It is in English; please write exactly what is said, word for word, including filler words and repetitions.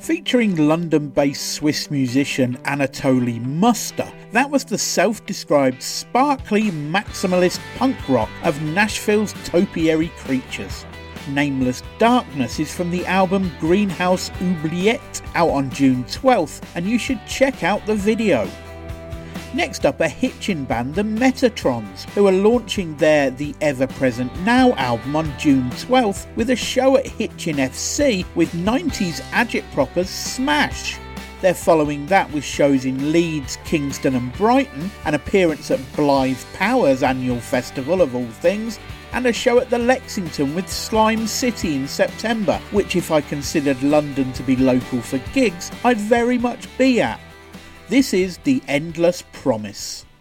Featuring London-based Swiss musician Anatoly Muster, that was the self-described sparkly maximalist punk rock of Nashville's topiary creatures. Nameless Darkness is from the album Greenhouse Oubliette, out on June twelfth, and you should check out the video. Next up, a Hitchin band, the Metatrons, who are launching their The Ever Present Now album on June twelfth with a show at Hitchin F C with nineties agitproppers Smash. They're following that with shows in Leeds, Kingston and Brighton, an appearance at Blythe Power's annual festival of all things, and a show at the Lexington with Slime City in September, which if I considered London to be local for gigs, I'd very much be at. This is The Endless Promise.